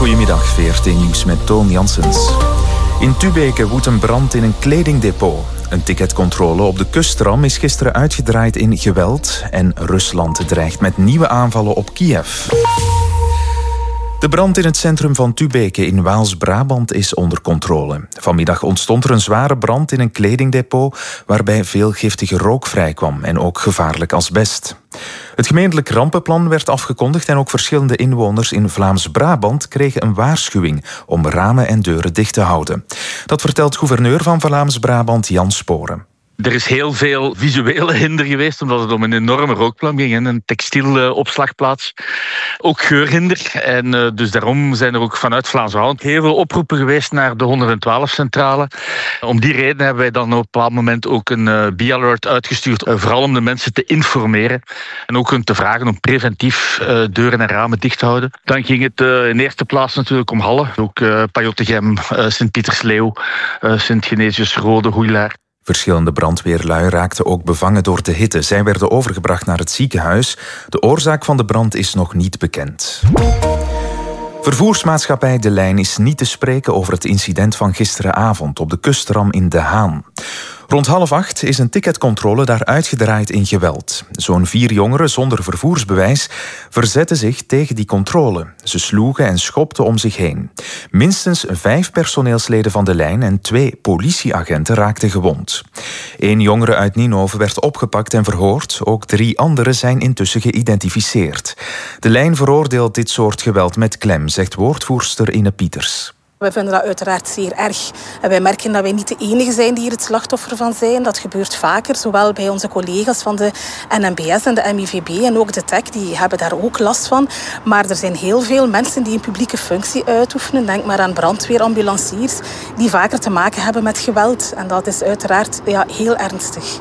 Goedemiddag, VRT Nieuws met Toon Janssens. In Tubeke woedt een brand in een kledingdepot. Een ticketcontrole op de kusttram is gisteren uitgedraaid in geweld en Rusland dreigt met nieuwe aanvallen op Kiev. De brand in het centrum van Tubeke in Waals-Brabant is onder controle. Vanmiddag ontstond er een zware brand in een kledingdepot waarbij veel giftige rook vrijkwam en ook gevaarlijk asbest. Het gemeentelijk rampenplan werd afgekondigd en ook verschillende inwoners in Vlaams-Brabant kregen een waarschuwing om ramen en deuren dicht te houden. Dat vertelt gouverneur van Vlaams-Brabant Jan Sporen. Er is heel veel visuele hinder geweest, omdat het om een enorme rookplan ging en een textielopslagplaats. Ook geurhinder. En dus daarom zijn er ook vanuit Vlaams-Brabant heel veel oproepen geweest naar de 112-centrale. Om die reden hebben wij dan op een bepaald moment ook een B-alert uitgestuurd. Vooral om de mensen te informeren en ook hun te vragen om preventief deuren en ramen dicht te houden. Dan ging het in eerste plaats natuurlijk om Halle. Ook Pajottegem, Sint-Pietersleeuw, Sint-Genesius-Rode, Hoeilaar. Verschillende brandweerlui raakten ook bevangen door de hitte. Zij werden overgebracht naar het ziekenhuis. De oorzaak van de brand is nog niet bekend. Vervoersmaatschappij De Lijn is niet te spreken over het incident van gisteravond op de kusttram in De Haan. Rond 7:30 is een ticketcontrole daar uitgedraaid in geweld. Zo'n 4 jongeren zonder vervoersbewijs verzetten zich tegen die controle. Ze sloegen en schopten om zich heen. Minstens 5 personeelsleden van De Lijn en 2 politieagenten raakten gewond. 1 jongere uit Ninove werd opgepakt en verhoord. Ook 3 anderen zijn intussen geïdentificeerd. De Lijn veroordeelt dit soort geweld met klem, zegt woordvoerster Inne Pieters. We vinden dat uiteraard zeer erg. En wij merken dat wij niet de enige zijn die hier het slachtoffer van zijn. Dat gebeurt vaker, zowel bij onze collega's van de NMBS en de MIVB en ook de TEC, die hebben daar ook last van. Maar er zijn heel veel mensen die een publieke functie uitoefenen. Denk maar aan brandweerambulanciers, die vaker te maken hebben met geweld. En dat is uiteraard heel ernstig.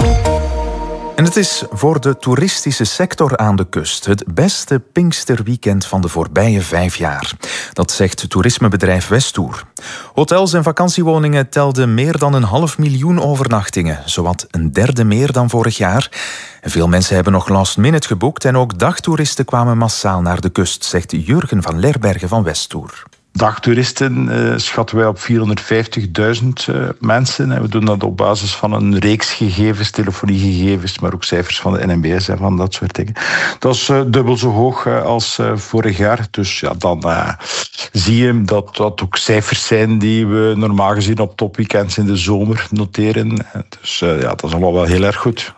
En het is voor de toeristische sector aan de kust het beste Pinksterweekend van de voorbije 5 jaar. Dat zegt toerismebedrijf Westoer. Hotels en vakantiewoningen telden meer dan 500.000 overnachtingen, zowat 1/3 meer dan vorig jaar. En veel mensen hebben nog last minute geboekt en ook dagtoeristen kwamen massaal naar de kust, zegt Jurgen van Lerbergen van Westoer. Dagtoeristen schatten wij op 450.000 mensen. En we doen dat op basis van een reeks gegevens, telefoniegegevens, maar ook cijfers van de NMBS en van dat soort dingen. Dat is dubbel zo hoog als vorig jaar. Dus ja, dan zie je dat dat ook cijfers zijn die we normaal gezien op topweekends in de zomer noteren. Dus dat is allemaal wel heel erg goed.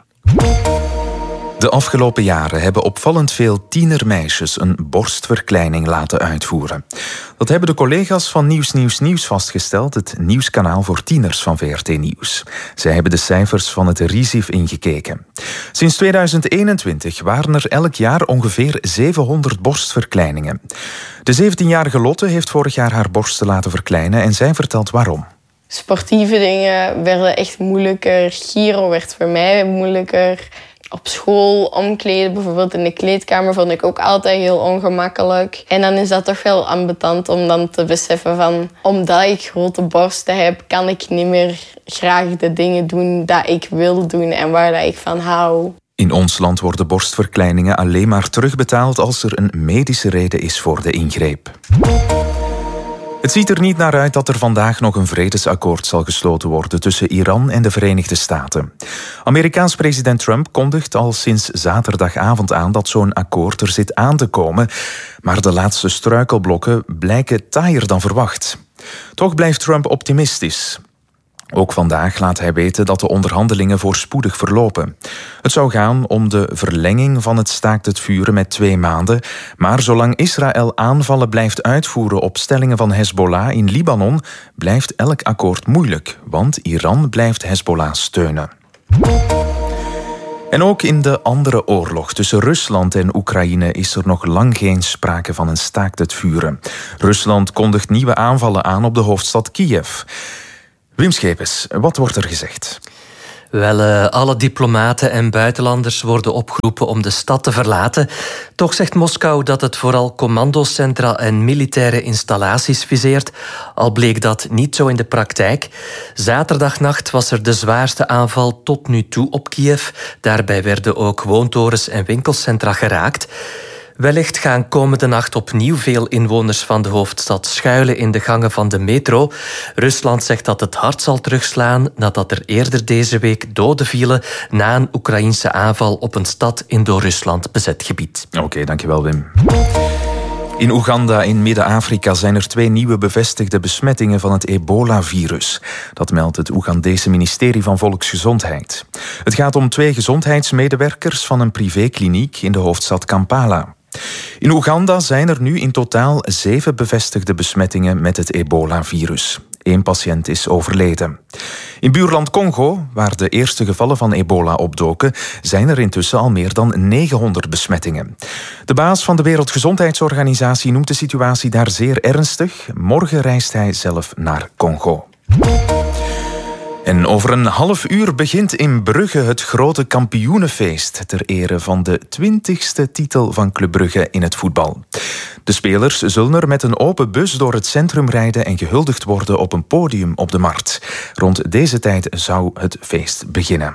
De afgelopen jaren hebben opvallend veel tienermeisjes een borstverkleining laten uitvoeren. Dat hebben de collega's van Nieuws vastgesteld, het nieuwskanaal voor tieners van VRT Nieuws. Zij hebben de cijfers van het RISIF ingekeken. Sinds 2021 waren er elk jaar ongeveer 700 borstverkleiningen. De 17-jarige Lotte heeft vorig jaar haar borsten laten verkleinen en zij vertelt waarom. Sportieve dingen werden echt moeilijker. Giro werd voor mij moeilijker. Op school omkleden, bijvoorbeeld in de kleedkamer, vond ik ook altijd heel ongemakkelijk. En dan is dat toch wel ambetant om dan te beseffen van, omdat ik grote borsten heb, kan ik niet meer graag de dingen doen dat ik wil doen en waar dat ik van hou. In ons land worden borstverkleiningen alleen maar terugbetaald als er een medische reden is voor de ingreep. Het ziet er niet naar uit dat er vandaag nog een vredesakkoord zal gesloten worden tussen Iran en de Verenigde Staten. Amerikaans president Trump kondigt al sinds zaterdagavond aan dat zo'n akkoord er zit aan te komen, maar de laatste struikelblokken blijken taaier dan verwacht. Toch blijft Trump optimistisch. Ook vandaag laat hij weten dat de onderhandelingen voorspoedig verlopen. Het zou gaan om de verlenging van het staakt het vuren met 2 maanden. Maar zolang Israël aanvallen blijft uitvoeren op stellingen van Hezbollah in Libanon, blijft elk akkoord moeilijk, want Iran blijft Hezbollah steunen. En ook in de andere oorlog tussen Rusland en Oekraïne is er nog lang geen sprake van een staakt het vuren. Rusland kondigt nieuwe aanvallen aan op de hoofdstad Kiev. Wim Schepens, wat wordt er gezegd? Wel, alle diplomaten en buitenlanders worden opgeroepen om de stad te verlaten. Toch zegt Moskou dat het vooral commandocentra en militaire installaties viseert, al bleek dat niet zo in de praktijk. Zaterdagnacht was er de zwaarste aanval tot nu toe op Kiev. Daarbij werden ook woontorens en winkelcentra geraakt. Wellicht gaan komende nacht opnieuw veel inwoners van de hoofdstad schuilen in de gangen van de metro. Rusland zegt dat het hard zal terugslaan nadat er eerder deze week doden vielen na een Oekraïense aanval op een stad in door Rusland bezet gebied. Oké, dankjewel Wim. In Oeganda in Midden-Afrika zijn er 2 nieuwe bevestigde besmettingen van het ebola-virus. Dat meldt het Oegandese ministerie van Volksgezondheid. Het gaat om 2 gezondheidsmedewerkers van een privékliniek in de hoofdstad Kampala. In Oeganda zijn er nu in totaal 7 bevestigde besmettingen met het ebola-virus. 1 patiënt is overleden. In buurland Congo, waar de eerste gevallen van ebola opdoken, zijn er intussen al meer dan 900 besmettingen. De baas van de Wereldgezondheidsorganisatie noemt de situatie daar zeer ernstig. Morgen reist hij zelf naar Congo. En over een half uur begint in Brugge het grote kampioenenfeest ter ere van de 20e titel van Club Brugge in het voetbal. De spelers zullen er met een open bus door het centrum rijden en gehuldigd worden op een podium op de Markt. Rond deze tijd zou het feest beginnen.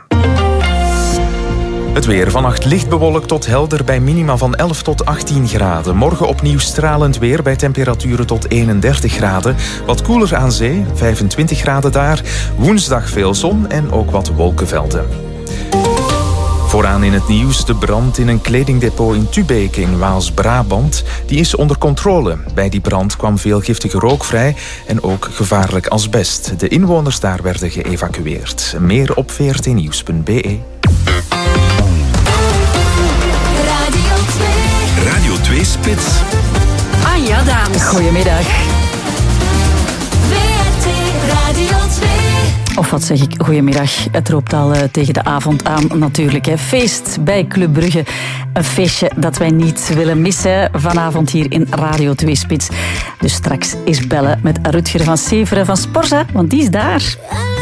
Het weer. Vannacht licht bewolkt tot helder bij minima van 11 tot 18 graden. Morgen opnieuw stralend weer bij temperaturen tot 31 graden. Wat koeler aan zee, 25 graden daar. Woensdag veel zon en ook wat wolkenvelden. Vooraan in het nieuws de brand in een kledingdepot in Tubeke in Waals-Brabant. Die is onder controle. Bij die brand kwam veel giftige rook vrij en ook gevaarlijk asbest. De inwoners daar werden geëvacueerd. Meer op vrtnieuws.be. Radio 2 Spits. Anja Dames. Goedemiddag. WRT Radio 2. Of wat zeg ik, goedemiddag. Het loopt al tegen de avond aan natuurlijk. Hè. Feest bij Club Brugge. Een feestje dat wij niet willen missen vanavond hier in Radio 2 Spits. Dus straks is bellen met Rutger van Severen van Sporza, want die is daar.